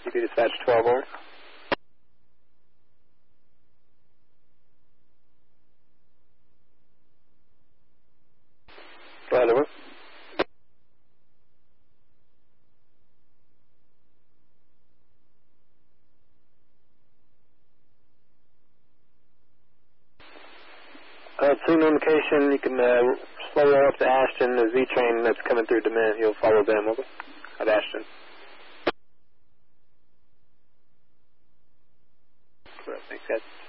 CP dispatch 12 over. Go ahead, over. Signal indication, you can slow roll up to Ashton. The Z train that's coming through DeMint, you'll follow them over at Ashton. Correct, thanks guys.